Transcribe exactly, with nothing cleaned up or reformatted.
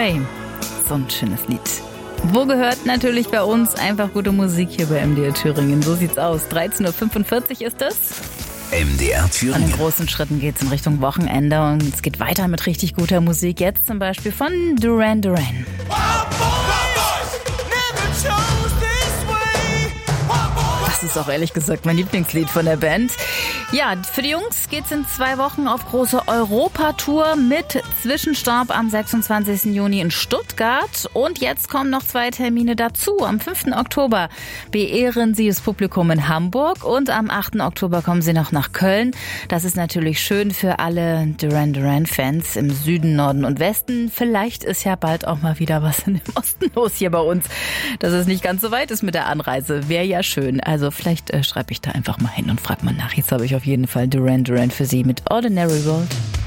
Away. So ein schönes Lied. Wo gehört natürlich bei uns einfach gute Musik hier bei M D R Thüringen. So sieht's aus. dreizehn Uhr fünfundvierzig ist es. M D R Thüringen. Und in großen Schritten geht's in Richtung Wochenende und es geht weiter mit richtig guter Musik. Jetzt zum Beispiel von Duran Duran. Das ist auch ehrlich gesagt mein Lieblingslied von der Band. Ja, für die Jungs geht's in zwei Wochen auf große Europatour mit Zwischenstopp am sechsundzwanzigsten Juni in Stuttgart. Und jetzt kommen noch zwei Termine dazu. Am fünften Oktober beehren sie das Publikum in Hamburg und am achten Oktober kommen sie noch nach Köln. Das ist natürlich schön für alle Duran Duran-Fans im Süden, Norden und Westen. Vielleicht ist ja bald auch mal wieder was in dem Osten los hier bei uns, dass es nicht ganz so weit ist mit der Anreise. Wäre ja schön. Also vielleicht äh, schreibe ich da einfach mal hin und frage mal nach. Jetzt habe ich auf jeden Fall Duran Duran für Sie mit Ordinary World.